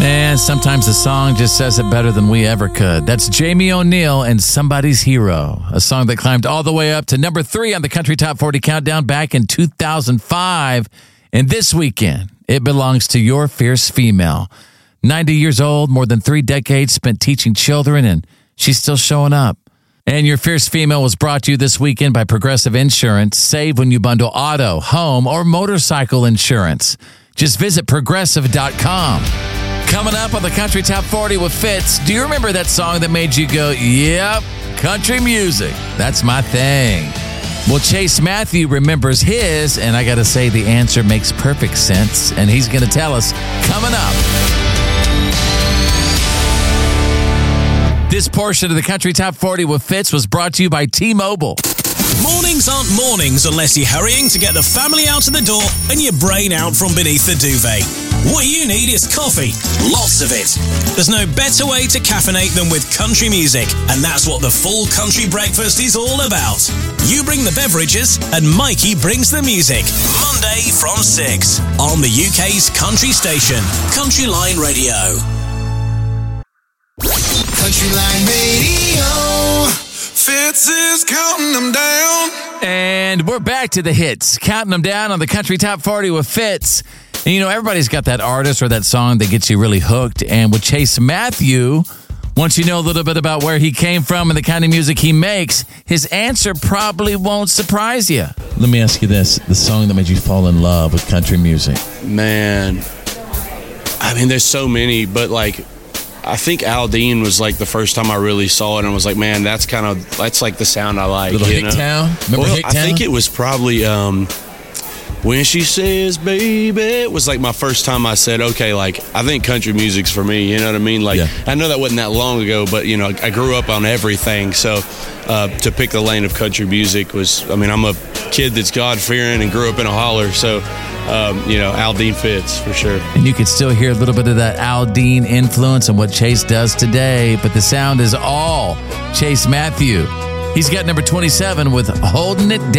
And sometimes the song just says it better than we ever could. That's Jamie O'Neal and Somebody's Hero, a song that climbed all the way up to number 3 on the Country Top 40 Countdown back in 2005. And this weekend, it belongs to your fierce female. 90 years old, more than 3 decades spent teaching children, and she's still showing up. And your fierce female was brought to you this weekend by Progressive Insurance. Save when you bundle auto, home, or motorcycle insurance. Just visit Progressive.com. Coming up on the Country Top 40 with Fitz, do you remember that song that made you go, yep, country music, that's my thing? Well, Chase Matthew remembers his, and I got to say the answer makes perfect sense, and he's going to tell us coming up. This portion of the Country Top 40 with Fitz was brought to you by T-Mobile. Mornings aren't mornings unless you're hurrying to get the family out of the door and your brain out from beneath the duvet. What you need is coffee. Lots of it. There's no better way to caffeinate than with country music, and that's what the full country breakfast is all about. You bring the beverages, and Mikey brings the music. Monday from 6 on the UK's country station, Country Line Radio. Country Line Radio. Fitz is counting them down. And we're back to the hits, counting them down on the Country Top 40 with Fitz. And you know, everybody's got that artist or that song that gets you really hooked. And with Chase Matthew, once you know a little bit about where he came from and the kind of music he makes, his answer probably won't surprise you. Let me ask you this, the song that made you fall in love with country music. Man, I mean, there's so many, but like, I think Aldine was like the first time I really saw it and was like, man, that's like the sound I like. Little Hick Town? Remember Hick Town? I think it was probably When She Says Baby. It was like my first time I said, okay, like, I think country music's for me, you know what I mean? Like, yeah. I know that wasn't that long ago, but, you know, I grew up on everything, so to pick the lane of country music was, I mean, I'm a kid that's God-fearing and grew up in a holler, so you know, Aldine fits for sure. And you can still hear a little bit of that Aldine influence and what Chase does today, but the sound is all Chase Matthew. He's got number 27 with Holding It Down.